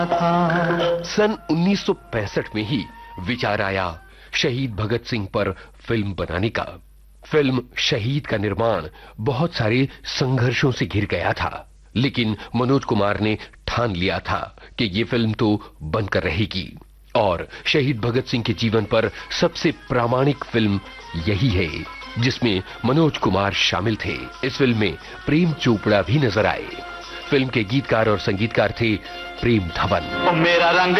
सन 1965 में ही विचार आया शहीद भगत सिंह पर फिल्म बनाने का। फिल्म शहीद का निर्माण बहुत सारे संघर्षों से घिर गया था, लेकिन मनोज कुमार ने ठान लिया था कि ये फिल्म तो बनकर रहेगी और शहीद भगत सिंह के जीवन पर सबसे प्रामाणिक फिल्म यही है जिसमें मनोज कुमार शामिल थे। इस फिल्म में प्रेम चोपड़ा भी नजर आए। फिल्म के गीतकार और संगीतकार थे प्रेम धवन। मेरा रंग